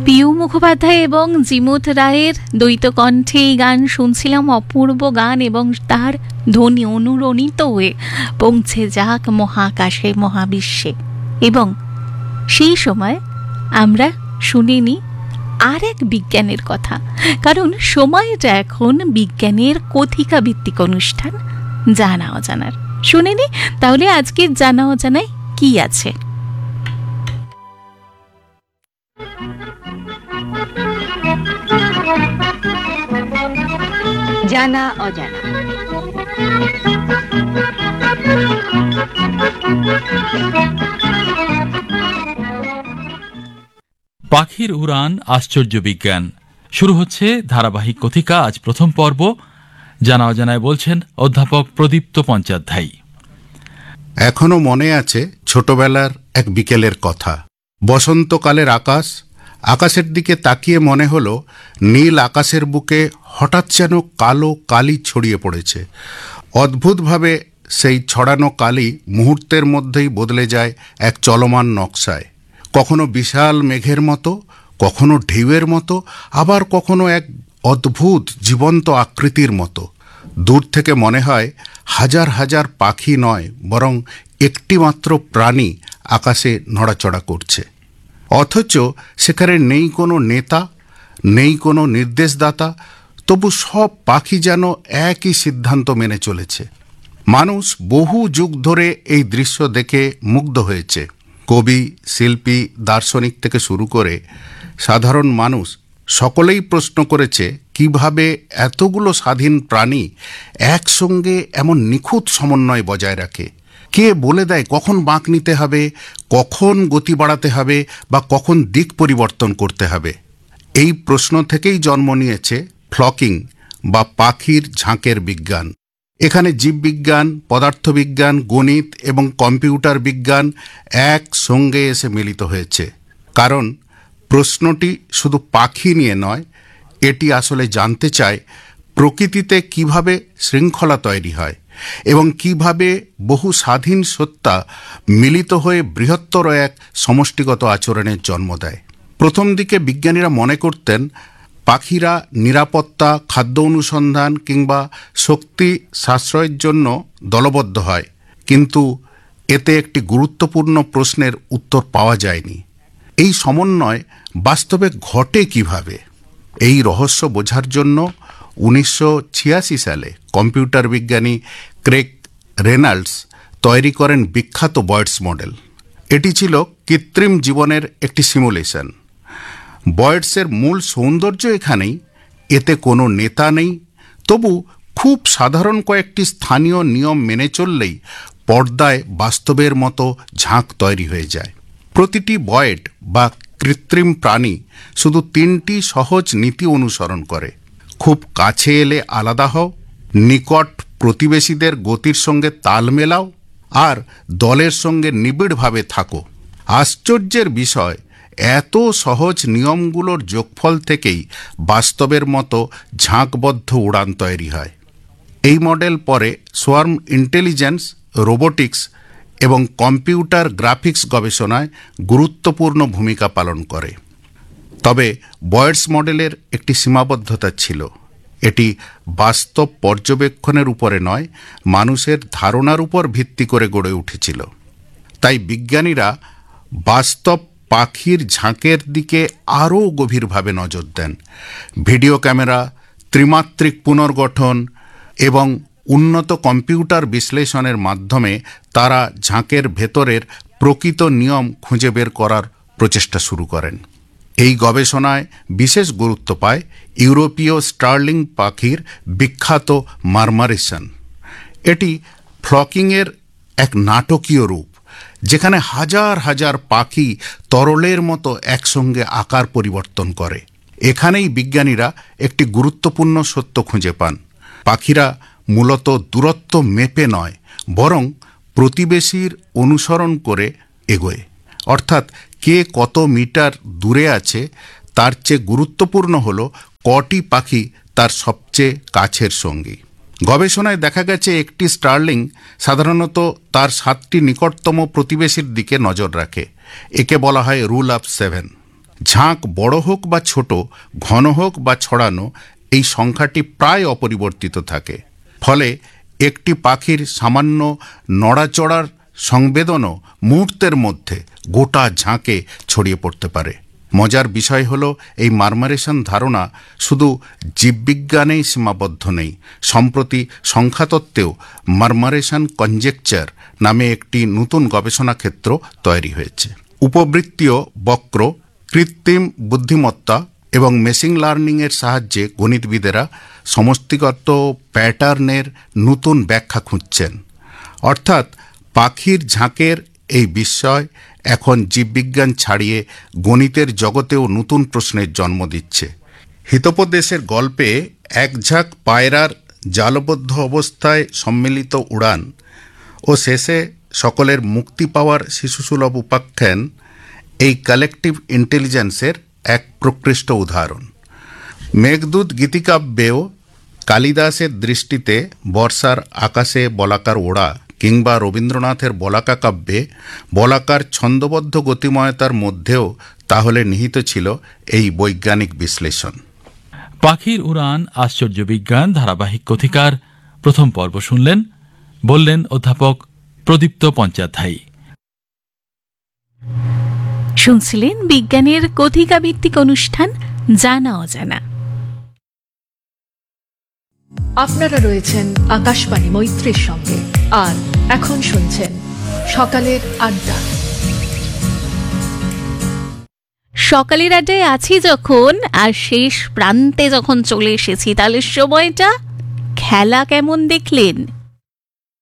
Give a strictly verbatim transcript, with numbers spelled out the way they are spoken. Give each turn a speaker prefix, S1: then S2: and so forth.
S1: পিউ মুখোপাধ্যায় এবং জিমুত রায়ের দ্বৈত কণ্ঠে এই গান শুনছিলাম, অপূর্ব গান, এবং তার ধ্বনি অনুরণিত হয়ে পৌঁছে যাক মহাকাশে, মহাবিশ্বে। এবং সেই সময় আমরা শুনিনি আর এক বিজ্ঞানের কথা, কারণ সময়টা এখন বিজ্ঞানের কথিকা ভিত্তিক অনুষ্ঠান জানা অজানার। শুনিনি? তাহলে আজকের জানা অজানায় কি আছে?
S2: জানা অজানা।
S3: পাখির উড়ান, আশ্চর্য বিজ্ঞান শুরু হচ্ছে ধারাবাহিক কথিকা। আজ প্রথম পর্ব। জানা অজানায় বলছেন অধ্যাপক প্রদীপ্ত পঞ্চাধ্যায়ী।
S4: এখনো মনে আছে ছোটবেলার এক বিকেলের কথা। বসন্তকালের আকাশ, আকাশের দিকে তাকিয়ে মনে হলো নীল আকাশের বুকে হঠাৎ যেন কালো কালি ছড়িয়ে পড়েছে। অদ্ভুতভাবে সেই ছড়ানো কালি মুহূর্তের মধ্যেই বদলে যায় এক চলমান নকশায়, কখনো বিশাল মেঘের মতো, কখনো ঢেউয়ের মতো, আবার কখনো এক অদ্ভুত জীবন্ত আকৃতির মতো। দূর থেকে মনে হয় হাজার হাজার পাখি নয়, বরং একটি মাত্র প্রাণী আকাশে নড়াচড়া করছে। অথচ সেখানে নেই কোনো নেতা, নেই কোনো নির্দেশদাতা, তবু সব পাখি যেন একই সিদ্ধান্ত মেনে চলেছে। মানুষ বহু যুগ ধরে এই দৃশ্য দেখে মুগ্ধ হয়েছে। কবি, শিল্পী, দার্শনিক থেকে শুরু করে সাধারণ মানুষ সকলেই প্রশ্ন করেছে কিভাবে এতগুলো স্বাধীন প্রাণী একসঙ্গে এমন নিখুঁত সমন্বয় বজায় রাখে। কে বলে দেয় কখন বাঁক নিতে হবে, কখন গতি বাড়াতে হবে, বা কখন দিক পরিবর্তন করতে হবে? এই প্রশ্ন থেকেই জন্ম নিয়েছে ফ্লকিং বা পাখির ঝাঁকের বিজ্ঞান। এখানে জীববিজ্ঞান, পদার্থবিজ্ঞান, গণিত এবং কম্পিউটার বিজ্ঞান একসঙ্গে এসে মিলিত হয়েছে। কারণ প্রশ্নটি শুধু পাখি নিয়ে নয়, এটি আসলে জানতে চায় প্রকৃতিতে কিভাবে শৃঙ্খলা তৈরি হয় এবং কিভাবে বহু স্বাধীন সত্তা মিলিত হয়ে বৃহত্তর এক সমষ্টিগত আচরণের জন্ম দেয়। প্রথম দিকে বিজ্ঞানীরা মনে করতেন পাখিরা নিরাপত্তা, খাদ্য অনুসন্ধান কিংবা শক্তি সাশ্রয়ের জন্য দলবদ্ধ হয়, কিন্তু এতে একটি গুরুত্বপূর্ণ প্রশ্নের উত্তর পাওয়া যায়নি। এই সমন্বয় বাস্তবে ঘটে কিভাবে? এই রহস্য বোঝার জন্য উনিশশো ছিয়াশি সালে কম্পিউটার বিজ্ঞানী ক্রেগ রেনাল্ডস তৈরি করেন বিখ্যাত বয়েডস মডেল। এটি ছিল কৃত্রিম জীবনের একটি সিমুলেশন। বয়েডসের মূল সৌন্দর্য এখানেই, এতে কোনো নেতা নেই, তবু খুব সাধারণ কয়েকটি স্থানীয় নিয়ম মেনে চললেই পর্দায় বাস্তবের মতো ঝাঁক তৈরি হয়ে যায়। প্রতিটি বয়েড বা কৃত্রিম প্রাণী শুধু তিনটি সহজ নীতি অনুসরণ করে: খুব কাছে এলে আলাদা হও, নিকট প্রতিবেশীদের গতির সঙ্গে তাল মেলাও, আর দলের সঙ্গে নিবিড়ভাবে থাকো। আশ্চর্যের বিষয়, এত সহজ নিয়মগুলোর যোগফল থেকেই বাস্তবের মতো ঝাঁকবদ্ধ উড়ান তৈরি হয়। এই মডেল পরে সোয়ার্ম ইন্টেলিজেন্স, রোবোটিক্স এবং কম্পিউটার গ্রাফিক্স গবেষণায় গুরুত্বপূর্ণ ভূমিকা পালন করে। তবে বয়েডস মডেলের একটি সীমাবদ্ধতা ছিল, এটি বাস্তব পর্যবেক্ষণের উপরে নয়, মানুষের ধারণার উপর ভিত্তি করে গড়ে উঠেছিল। তাই বিজ্ঞানীরা বাস্তব পাখির ঝাঁকের দিকে আরও গভীরভাবে নজর দেন। ভিডিও ক্যামেরা, ত্রিমাত্রিক পুনর্গঠন এবং উন্নত কম্পিউটার বিশ্লেষণের মাধ্যমে তারা ঝাঁকের ভেতরের প্রকৃত নিয়ম খুঁজে বের করার প্রচেষ্টা শুরু করেন। এই গবেষণায় বিশেষ গুরুত্ব পায় ইউরোপীয় স্টার্লিং পাখির বিখ্যাত মারমারিসন। এটি ফ্লকিংয়ের এক নাটকীয় রূপ, যেখানে হাজার হাজার পাখি তরলের মতো একসঙ্গে আকার পরিবর্তন করে। এখানেই বিজ্ঞানীরা একটি গুরুত্বপূর্ণ সত্য খুঁজে পান: পাখিরা মূলত দূরত্ব মেপে নয়, বরং প্রতিবেশীর অনুসরণ করে এগোয়। অর্থাৎ কে কত মিটার দূরে আছে তার চেয়ে গুরুত্বপূর্ণ হলো কটি পাখি তার সবচেয়ে কাছের সঙ্গী। গবেষণায় দেখা গেছে একটি স্টার্লিং সাধারণত তার সাতটি নিকটতম প্রতিবেশীর দিকে নজর রাখে। একে বলা হয় রুল অফ সেভেন। ঝাঁক বড় হোক বা ছোট, ঘন হোক বা ছড়ানো, এই সংখ্যাটি প্রায় অপরিবর্তিত থাকে। ফলে একটি পাখির সামান্য নড়াচড়ার সংবেদনও মুহূর্তের মধ্যে গোটা ঝাঁকে ছড়িয়ে পড়তে পারে। মজার বিষয় হল, এই মারমারেশন ধারণা শুধু জীববিজ্ঞানেই সীমাবদ্ধ নেই। সম্প্রতি সংখ্যাতত্ত্বেও মারমারেশন কনজেকচার নামে একটি নতুন গবেষণা ক্ষেত্র তৈরি হয়েছে। উপবৃত্তীয় বক্র, কৃত্রিম বুদ্ধিমত্তা এবং মেশিন লার্নিংয়ের সাহায্যে গণিতবিদেরা সমষ্টিগত প্যাটার্নের নতুন ব্যাখ্যা খুঁজছেন। অর্থাৎ পাখির ঝাঁকের এই বিস্ময় এখন জীববিজ্ঞান ছাড়িয়ে গণিতের জগতেও নতুন প্রশ্নের জন্ম দিচ্ছে। হিতোপদেশের গল্পে এক ঝাঁক পায়রার জালবদ্ধ অবস্থায় সম্মিলিত উড়ান ও শেষে সকলের মুক্তি পাওয়ার শিশুসুলভ উপাখ্যান এই কালেকটিভ ইন্টেলিজেন্সের এক প্রকৃষ্ট উদাহরণ। মেঘদূত গীতিকাব্যেও কালিদাসের দৃষ্টিতে বর্ষার আকাশে বলাকার ওড়া, কিংবা রবীন্দ্রনাথের বলাকা কাব্যে বলাকার ছন্দবদ্ধ গতিময়তার মধ্যেও তাহলে নিহিত ছিল এই বৈজ্ঞানিক বিশ্লেষণ।
S3: পাখির উড়ান আশ্চর্য বিজ্ঞান ধারাবাহিক কথিকার প্রথম পর্ব শুনলেন, বললেন অধ্যাপক প্রদীপ্ত পঞ্চাধ্যায়ী।
S1: শুনছিলেন বিজ্ঞানের কথিকা ভিত্তিক অনুষ্ঠান জানা অজানা।
S2: আপনারা রয়েছেন আকাশবাণী মৈত্রীর সঙ্গে, আর এখন শুনছেন সকালের আড্ডা।
S1: সকালের আড্ডায় আছি যখন, আর শেষ প্রান্তে যখন চলে এসেছি, তাহলে সময়টা খেলা কেমন দেখলেন?